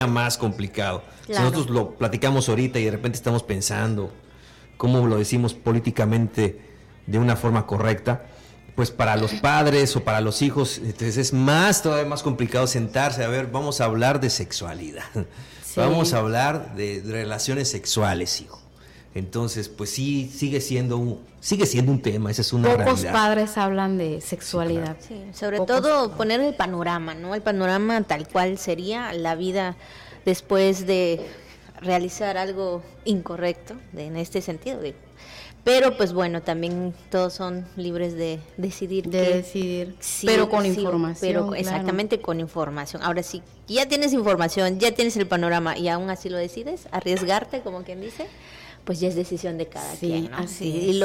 más complicado. Claro. Si nosotros lo platicamos ahorita y de repente estamos pensando cómo lo decimos políticamente de una forma correcta, pues para los padres o para los hijos entonces es todavía más complicado sentarse, a ver, vamos a hablar de sexualidad, sí. Vamos a hablar de relaciones sexuales, hijo. Entonces, pues sí, sigue siendo un tema, esa es una realidad. Pocos padres hablan de sexualidad. Sí, claro. Sí, sobre todo poner el panorama, ¿no? El panorama tal cual sería la vida después de realizar algo incorrecto, en este sentido, digo. Pero pues bueno, también todos son libres de decidir. Sí, pero con información. Pero claro. Exactamente, con información. Ahora sí, ya tienes información, ya tienes el panorama y aún así lo decides, arriesgarte, como quien dice, pues ya es decisión de cada quien, ¿no? Así es.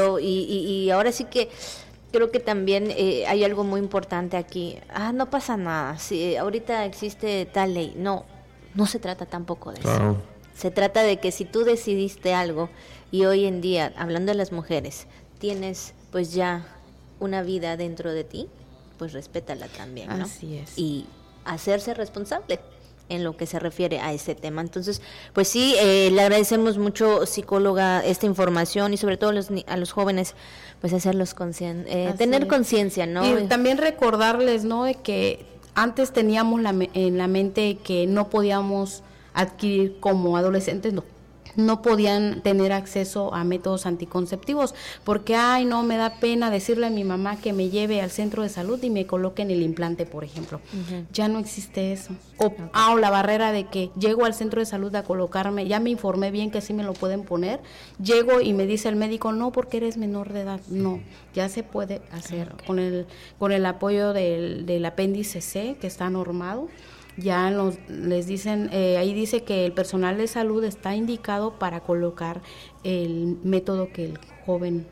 Y ahora sí que creo que también hay algo muy importante aquí. No pasa nada, si ahorita existe tal ley. No se trata tampoco de claro. eso. Se trata de que si tú decidiste algo y hoy en día, hablando de las mujeres, tienes pues ya una vida dentro de ti, pues respétala también, ¿no? Así es. Y hacerse responsable en lo que se refiere a ese tema. Entonces, pues sí, le agradecemos mucho, psicóloga, esta información y sobre todo a los jóvenes, pues hacerlos tener conciencia, ¿no? Y también recordarles, ¿no?, de que antes teníamos en la mente que no podíamos adquirir como adolescentes, no podían tener acceso a métodos anticonceptivos, porque no me da pena decirle a mi mamá que me lleve al centro de salud y me coloquen el implante, por ejemplo. Uh-huh. Ya no existe eso. O la barrera de que llego al centro de salud a colocarme, ya me informé bien que sí me lo pueden poner, llego y me dice el médico, no, porque eres menor de edad. No, ya se puede hacer. Okay. Con el apoyo del apéndice C, que está normado. Ya les dicen, ahí dice que el personal de salud está indicado para colocar el método que el joven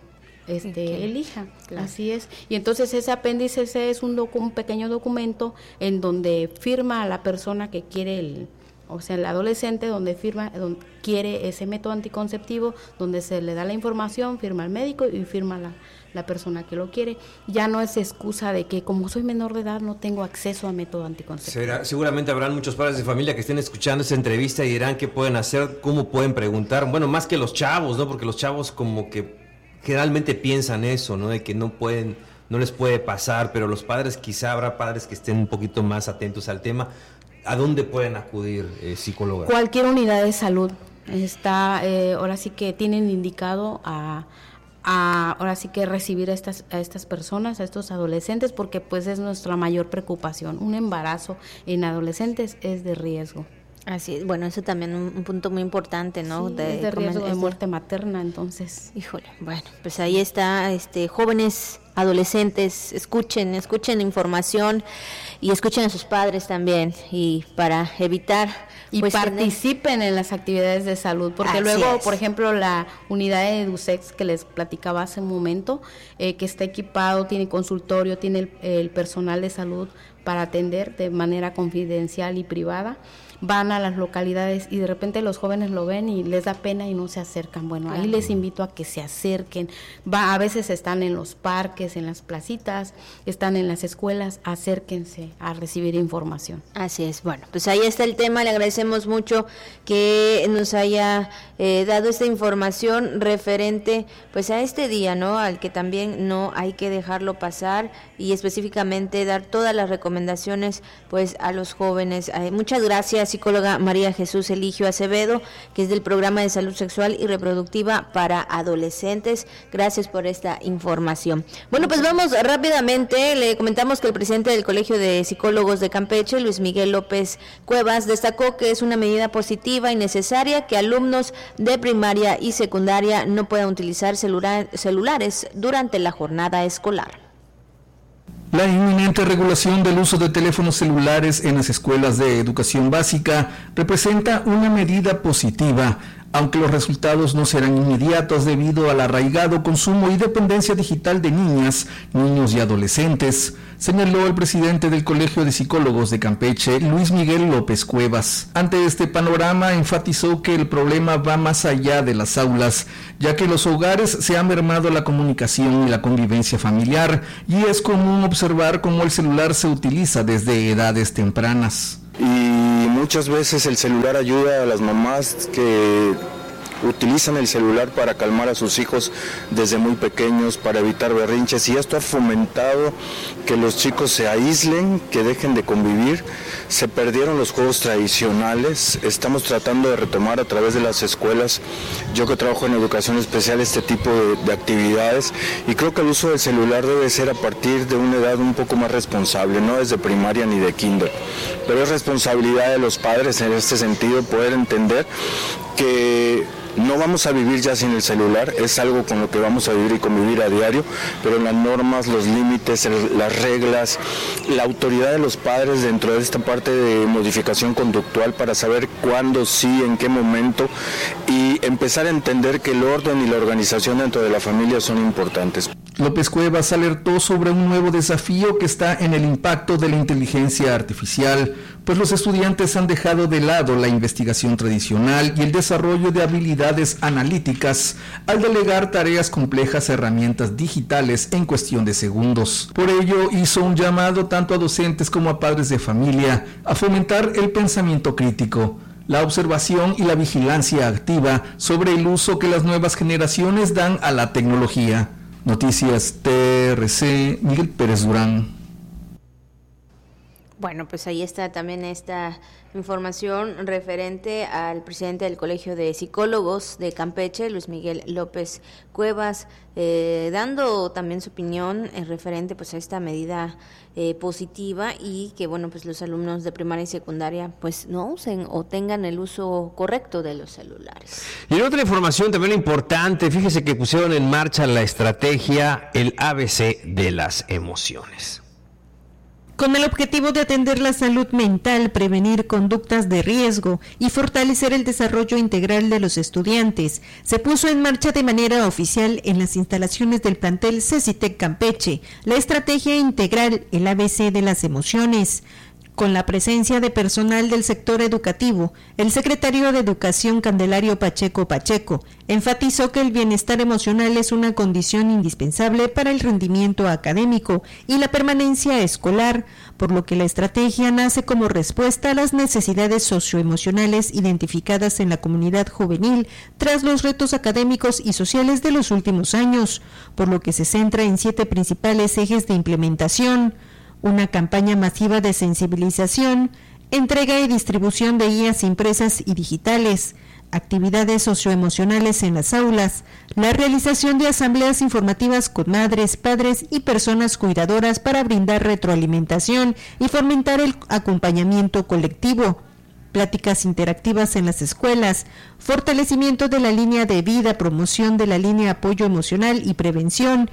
elija. Claro. Así es. Y entonces ese apéndice C es un pequeño documento en donde firma la persona que quiere el adolescente, donde quiere ese método anticonceptivo, donde se le da la información, firma el médico y firma la persona que lo quiere. Ya no es excusa de que como soy menor de edad no tengo acceso a método anticonceptivo. Seguramente habrán muchos padres de familia que estén escuchando esta entrevista y dirán qué pueden hacer, cómo pueden preguntar. Bueno, más que los chavos, ¿no? Porque los chavos como que generalmente piensan eso, ¿no? De que no les puede pasar, pero los padres, quizá habrá padres que estén un poquito más atentos al tema. ¿A dónde pueden acudir, psicóloga? Cualquier unidad de salud está, ahora sí que tienen indicado ahora sí que recibir a estas personas, a estos adolescentes, porque pues es nuestra mayor preocupación. Un embarazo en adolescentes es de riesgo. Así es, bueno, eso también un punto muy importante, ¿no? Sí, es de riesgo de muerte materna, entonces. Híjole, bueno, pues ahí está, jóvenes, adolescentes, escuchen información y escuchen a sus padres también, y para evitar... Y pues participen en las actividades de salud, porque luego, por ejemplo, la unidad de EduSex que les platicaba hace un momento, que está equipado, tiene consultorio, tiene el personal de salud para atender de manera confidencial y privada, van a las localidades y de repente los jóvenes lo ven y les da pena y no se acercan. Bueno, ahí les invito a que se acerquen. A veces están en los parques, en las placitas, están en las escuelas, acérquense a recibir información. Así es, bueno, pues ahí está el tema, le agradecemos mucho que nos haya dado esta información referente pues a este día, ¿no? Al que también no hay que dejarlo pasar y específicamente dar todas las recomendaciones pues a los jóvenes. Muchas gracias, psicóloga María Jesús Eligio Acevedo, que es del Programa de Salud Sexual y Reproductiva para Adolescentes. Gracias por esta información. Bueno, pues vamos rápidamente. Le comentamos que el presidente del Colegio de Psicólogos de Campeche, Luis Miguel López Cuevas, destacó que es una medida positiva y necesaria que alumnos de primaria y secundaria no puedan utilizar celulares durante la jornada escolar. La inminente regulación del uso de teléfonos celulares en las escuelas de educación básica representa una medida positiva, aunque los resultados no serán inmediatos debido al arraigado consumo y dependencia digital de niñas, niños y adolescentes, señaló el presidente del Colegio de Psicólogos de Campeche, Luis Miguel López Cuevas. Ante este panorama, enfatizó que el problema va más allá de las aulas, ya que en los hogares se ha mermado la comunicación y la convivencia familiar, y es común observar cómo el celular se utiliza desde edades tempranas. Y Muchas veces el celular ayuda a las mamás que utilizan el celular para calmar a sus hijos desde muy pequeños, para evitar berrinches, y esto ha fomentado que los chicos se aíslen, que dejen de convivir. Se perdieron los juegos tradicionales. Estamos tratando de retomar a través de las escuelas, yo que trabajo en educación especial, este tipo de actividades, y creo que el uso del celular debe ser a partir de una edad un poco más responsable, no desde primaria ni de kinder, pero es responsabilidad de los padres en este sentido poder entender que no vamos a vivir ya sin el celular, es algo con lo que vamos a vivir y convivir a diario, pero las normas, los límites, las reglas, la autoridad de los padres dentro de esta parte de modificación conductual para saber cuándo sí, en qué momento, y empezar a entender que el orden y la organización dentro de la familia son importantes. López Cuevas alertó sobre un nuevo desafío que está en el impacto de la inteligencia artificial, pues los estudiantes han dejado de lado la investigación tradicional y el desarrollo de habilidades analíticas al delegar tareas complejas a herramientas digitales en cuestión de segundos. Por ello, hizo un llamado tanto a docentes como a padres de familia a fomentar el pensamiento crítico, la observación y la vigilancia activa sobre el uso que las nuevas generaciones dan a la tecnología. Noticias TRC, Miguel Pérez Durán. Bueno, pues ahí está también esta información referente al presidente del Colegio de Psicólogos de Campeche, Luis Miguel López Cuevas, dando también su opinión referente pues a esta medida positiva, y que bueno, pues los alumnos de primaria y secundaria pues no usen o tengan el uso correcto de los celulares. Y en otra información también importante, fíjese que pusieron en marcha la estrategia el ABC de las emociones. Con el objetivo de atender la salud mental, prevenir conductas de riesgo y fortalecer el desarrollo integral de los estudiantes, se puso en marcha de manera oficial en las instalaciones del plantel CECITEC Campeche la estrategia integral, el ABC de las emociones. Con la presencia de personal del sector educativo, el secretario de Educación Candelario Pacheco enfatizó que el bienestar emocional es una condición indispensable para el rendimiento académico y la permanencia escolar, por lo que la estrategia nace como respuesta a las necesidades socioemocionales identificadas en la comunidad juvenil tras los retos académicos y sociales de los últimos años, por lo que se centra en 7 principales ejes de implementación: una campaña masiva de sensibilización, entrega y distribución de guías impresas y digitales, actividades socioemocionales en las aulas, la realización de asambleas informativas con madres, padres y personas cuidadoras para brindar retroalimentación y fomentar el acompañamiento colectivo, pláticas interactivas en las escuelas, fortalecimiento de la línea de vida, promoción de la línea apoyo emocional y prevención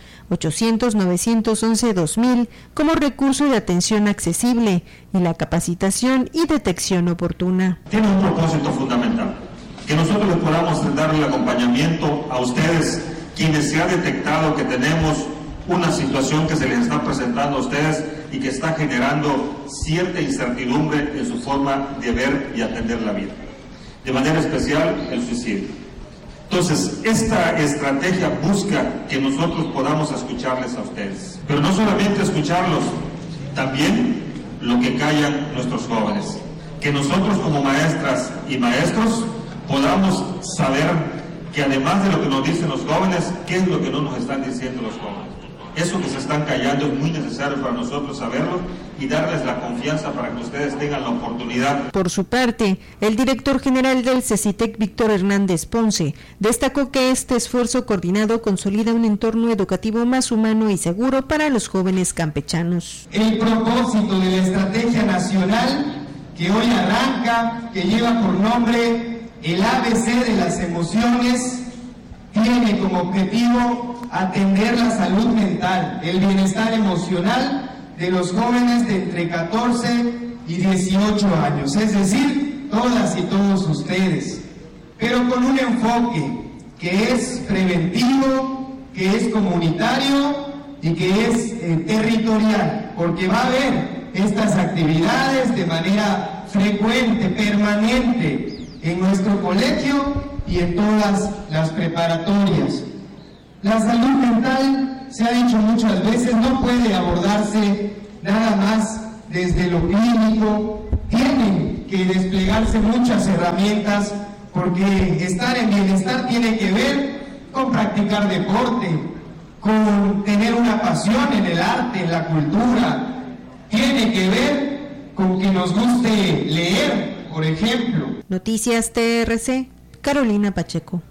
800-911-2000 como recurso de atención accesible, y la capacitación y detección oportuna. Tiene un propósito fundamental, que nosotros les podamos darle el acompañamiento a ustedes, quienes se ha detectado que tenemos una situación que se les está presentando a ustedes y que está generando cierta incertidumbre en su forma de ver y atender la vida. De manera especial, el suicidio. Entonces, esta estrategia busca que nosotros podamos escucharles a ustedes. Pero no solamente escucharlos, también lo que callan nuestros jóvenes. Que nosotros como maestras y maestros podamos saber que además de lo que nos dicen los jóvenes, ¿qué es lo que no nos están diciendo los jóvenes? Eso que se están callando es muy necesario para nosotros saberlo y darles la confianza para que ustedes tengan la oportunidad. Por su parte, el director general del CECITEC, Víctor Hernández Ponce, destacó que este esfuerzo coordinado consolida un entorno educativo más humano y seguro para los jóvenes campechanos. El propósito de la estrategia nacional que hoy arranca, que lleva por nombre el ABC de las emociones, tiene como objetivo atender la salud mental, el bienestar emocional de los jóvenes de entre 14 y 18 años, es decir, todas y todos ustedes, pero con un enfoque que es preventivo, que es comunitario y que es territorial, porque va a haber estas actividades de manera frecuente, permanente en nuestro colegio y en todas las preparatorias. La salud mental, se ha dicho muchas veces, no puede abordarse nada más desde lo clínico, tienen que desplegarse muchas herramientas, porque estar en bienestar tiene que ver con practicar deporte, con tener una pasión en el arte, en la cultura, tiene que ver con que nos guste leer, por ejemplo. Noticias TRC, Carolina Pacheco.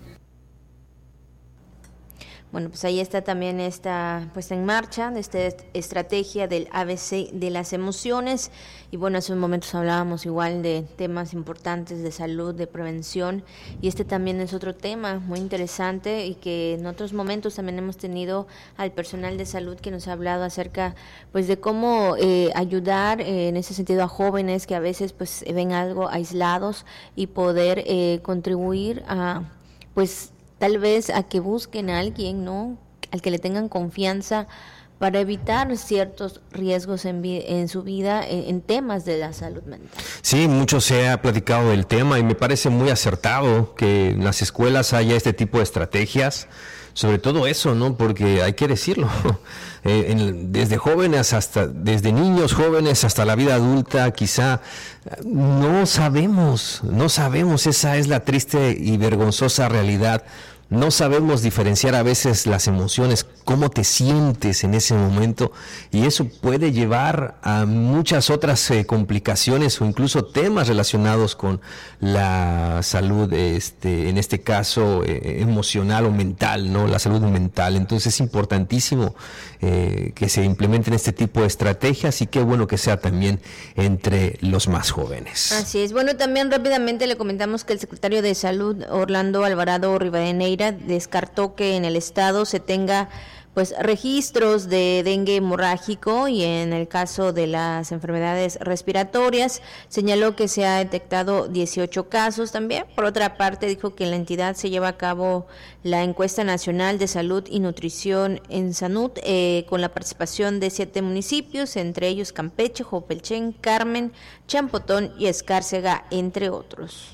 Bueno, pues ahí está también esta puesta en marcha de esta estrategia del ABC de las emociones. Y bueno, hace un momento hablábamos igual de temas importantes de salud, de prevención, y este también es otro tema muy interesante y que en otros momentos también hemos tenido al personal de salud que nos ha hablado acerca pues de cómo ayudar en ese sentido a jóvenes que a veces pues ven algo aislados y poder contribuir a pues tal vez a que busquen a alguien, ¿no?, al que le tengan confianza para evitar ciertos riesgos en su vida en temas de la salud mental. Sí, mucho se ha platicado del tema y me parece muy acertado que en las escuelas haya este tipo de estrategias, sobre todo eso, ¿no? Porque hay que decirlo, desde jóvenes desde niños jóvenes hasta la vida adulta, quizá no sabemos, esa es la triste y vergonzosa realidad. No sabemos diferenciar a veces las emociones, cómo te sientes en ese momento, y eso puede llevar a muchas otras complicaciones o incluso temas relacionados con la salud, en este caso emocional o mental, ¿no? La salud mental. Entonces es importantísimo que se implementen este tipo de estrategias y qué bueno que sea también entre los más jóvenes. Así es. Bueno, también rápidamente le comentamos que el secretario de Salud, Orlando Alvarado Rivadeneira, descartó que en el estado se tenga pues registros de dengue hemorrágico y en el caso de las enfermedades respiratorias señaló que se ha detectado 18 casos también. Por otra parte, dijo que en la entidad se lleva a cabo la encuesta nacional de salud y nutrición en Sanut con la participación de 7 municipios, entre ellos Campeche, Jopelchen, Carmen, Champotón y Escárcega, entre otros.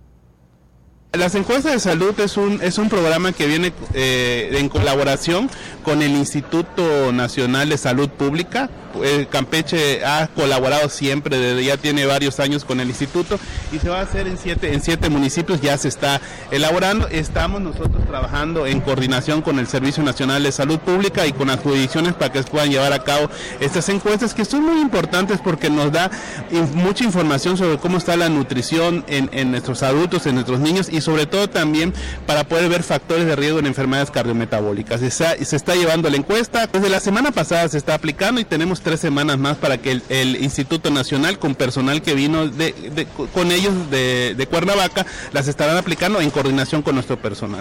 Las encuestas de salud es un programa que viene en colaboración con el Instituto Nacional de Salud Pública. Campeche ha colaborado siempre, ya tiene varios años con el instituto y se va a hacer en siete municipios, ya se está elaborando. Estamos nosotros trabajando en coordinación con el Servicio Nacional de Salud Pública y con las jurisdicciones para que se puedan llevar a cabo estas encuestas, que son muy importantes porque nos da mucha información sobre cómo está la nutrición en nuestros adultos, en nuestros niños, y sobre todo también para poder ver factores de riesgo en enfermedades cardiometabólicas. Se está llevando la encuesta, desde la semana pasada se está aplicando y tenemos 3 semanas más para que el Instituto Nacional, con personal que vino con ellos de Cuernavaca, las estarán aplicando en coordinación con nuestro personal.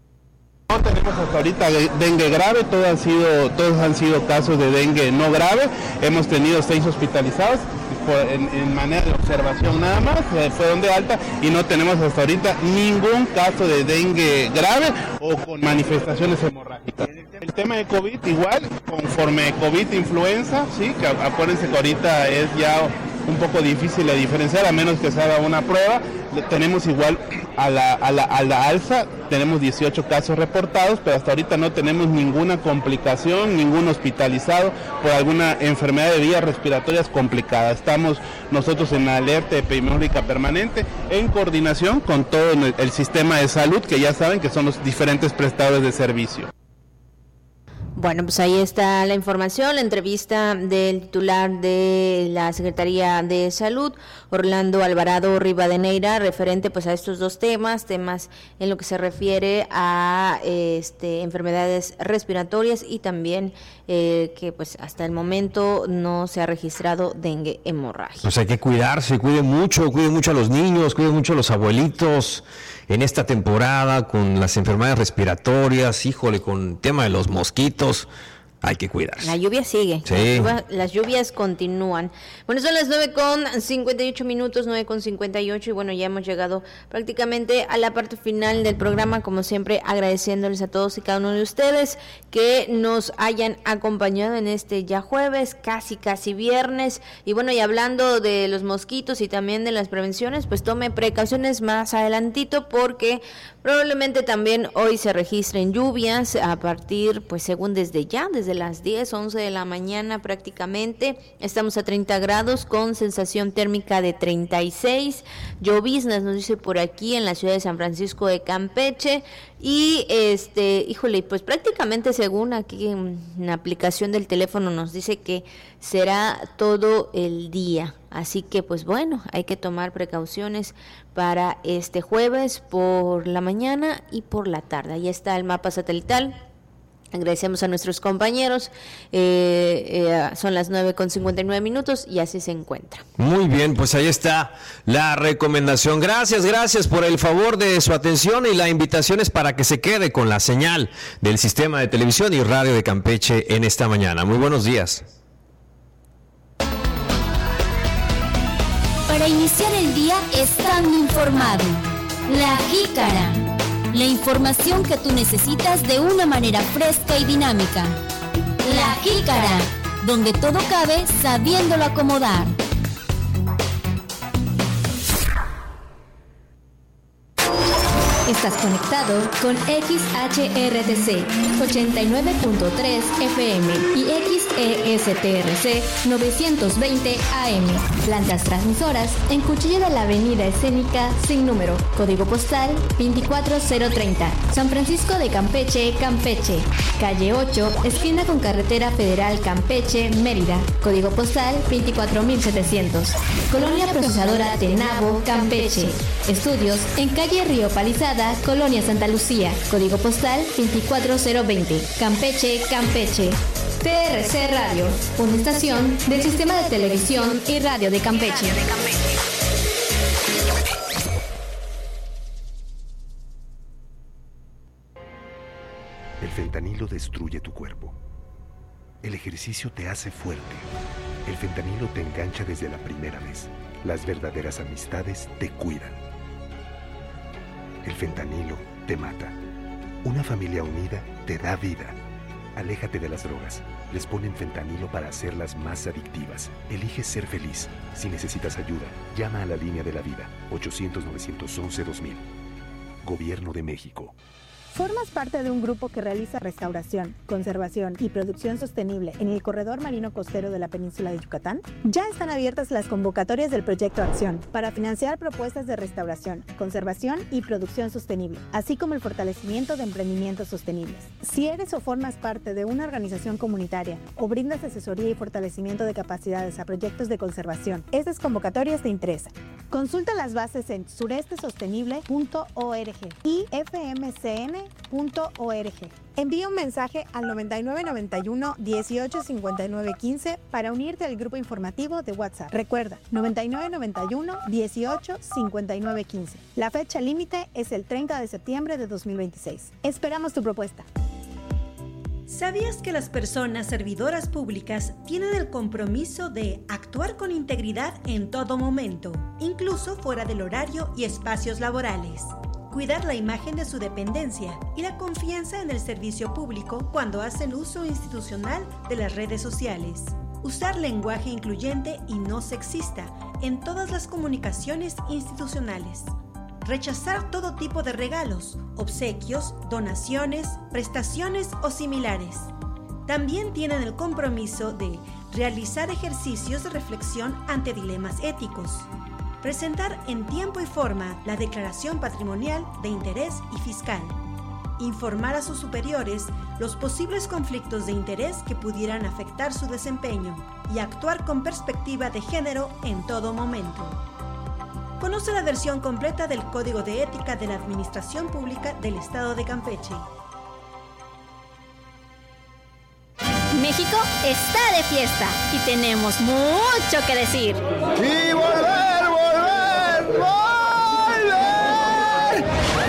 No tenemos hasta ahorita dengue grave, todos han sido casos de dengue no grave. Hemos tenido 6 hospitalizados en manera de observación nada más, fueron de alta, y no tenemos hasta ahorita ningún caso de dengue grave o con manifestaciones hemorrágicas. El tema de COVID igual, conforme COVID-influenza, sí, que acuérdense que ahorita es ya un poco difícil de diferenciar, a menos que se haga una prueba. Tenemos igual a la alza, tenemos 18 casos reportados, pero hasta ahorita no tenemos ninguna complicación, ningún hospitalizado por alguna enfermedad de vías respiratorias complicada. Estamos nosotros en alerta epidemiológica permanente, en coordinación con todo el sistema de salud, que ya saben que son los diferentes prestadores de servicio. Bueno, pues ahí está la información, la entrevista del titular de la Secretaría de Salud, Orlando Alvarado Rivadeneira, referente pues a estos dos temas en lo que se refiere a enfermedades respiratorias y también que pues hasta el momento no se ha registrado dengue hemorrágica. Pues hay que cuidarse, cuide mucho a los niños, cuide mucho a los abuelitos en esta temporada con las enfermedades respiratorias, híjole, con el tema de los mosquitos. Hay que cuidarse. La lluvia sigue, sí. Las lluvias continúan. Bueno, son las 9:58, 9:58, y bueno, ya hemos llegado prácticamente a la parte final del programa, como siempre agradeciéndoles a todos y cada uno de ustedes que nos hayan acompañado en este ya jueves, casi viernes, y bueno, y hablando de los mosquitos y también de las prevenciones, pues tome precauciones más adelantito, porque probablemente también hoy se registren lluvias a partir, pues según desde desde las 10, 11 de la mañana prácticamente. Estamos a 30 grados con sensación térmica de 36. Lloviznas, nos dice por aquí, en la ciudad de San Francisco de Campeche. Y híjole, pues prácticamente según aquí en la aplicación del teléfono nos dice que será todo el día. Así que pues bueno, hay que tomar precauciones para este jueves por la mañana y por la tarde. Ahí está el mapa satelital. Agradecemos a nuestros compañeros, son las 9:59 y así se encuentra. Muy bien, pues ahí está la recomendación. Gracias por el favor de su atención, y la invitación es para que se quede con la señal del sistema de televisión y radio de Campeche en esta mañana. Muy buenos días. Para iniciar el día estando informado. La Jícara. La información que tú necesitas de una manera fresca y dinámica. La Jícara, donde todo cabe sabiéndolo acomodar. Estás conectado con XHRTC 89.3 FM y XESTRC 920 AM. Plantas transmisoras en Cuchillo de la Avenida Escénica sin número. Código postal 24030. San Francisco de Campeche, Campeche. Calle 8, esquina con Carretera Federal Campeche, Mérida. Código postal 24700. Colonia Procesadora Tenabo, Campeche. Estudios en calle Río Palizada, Colonia Santa Lucía, código postal 24020, Campeche, Campeche. TRC Radio, una estación del Sistema de Televisión y Radio de Campeche. El fentanilo destruye tu cuerpo. El ejercicio te hace fuerte. El fentanilo te engancha desde la primera vez. Las verdaderas amistades te cuidan. El fentanilo te mata. Una familia unida te da vida. Aléjate de las drogas. Les ponen fentanilo para hacerlas más adictivas. Elige ser feliz. Si necesitas ayuda, llama a la línea de la vida. 800-911-2000. Gobierno de México. ¿Formas parte de un grupo que realiza restauración, conservación y producción sostenible en el corredor marino costero de la península de Yucatán? Ya están abiertas las convocatorias del Proyecto Acción para financiar propuestas de restauración, conservación y producción sostenible, así como el fortalecimiento de emprendimientos sostenibles. Si eres o formas parte de una organización comunitaria o brindas asesoría y fortalecimiento de capacidades a proyectos de conservación, estas convocatorias te interesan. Consulta las bases en surestesostenible.org y fmcn.org. Envía un mensaje al 9991 18 59 15 para unirte al grupo informativo de WhatsApp. Recuerda, 9991 18 59 15. La fecha límite es el 30 de septiembre de 2026. Esperamos tu propuesta. ¿Sabías que las personas servidoras públicas tienen el compromiso de actuar con integridad en todo momento, incluso fuera del horario y espacios laborales? Cuidar la imagen de su dependencia y la confianza en el servicio público cuando hacen uso institucional de las redes sociales. Usar lenguaje incluyente y no sexista en todas las comunicaciones institucionales. Rechazar todo tipo de regalos, obsequios, donaciones, prestaciones o similares. También tienen el compromiso de realizar ejercicios de reflexión ante dilemas éticos. Presentar en tiempo y forma la declaración patrimonial de interés y fiscal. Informar a sus superiores los posibles conflictos de interés que pudieran afectar su desempeño y actuar con perspectiva de género en todo momento. Conoce la versión completa del Código de Ética de la Administración Pública del Estado de Campeche. México está de fiesta y tenemos mucho que decir. ¡Y volver, volver, volver!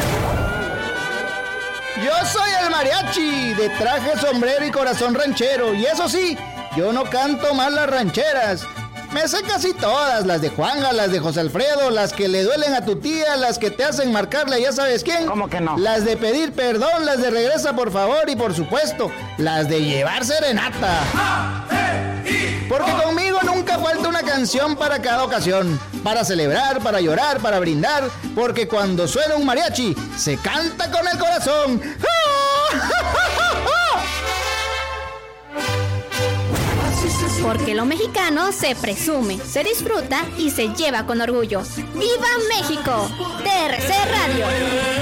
Yo soy el mariachi, de traje, sombrero y corazón ranchero. Y eso sí, yo no canto mal las rancheras. Me sé casi todas, las de Juanga, las de José Alfredo, las que le duelen a tu tía, las que te hacen marcarle ya sabes quién. ¿Cómo que no? Las de pedir perdón, las de regresa por favor y por supuesto, las de llevar serenata. Porque conmigo nunca falta una canción para cada ocasión, para celebrar, para llorar, para brindar, porque cuando suena un mariachi, se canta con el corazón. Porque lo mexicano se presume, se disfruta y se lleva con orgullo. ¡Viva México! TRC